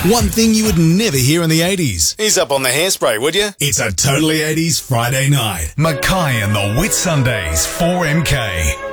One thing you would never hear in the 80s. Ease up on the hairspray, would you? It's a totally 80s Friday night. Mackay and the Whitsundays, 4MK.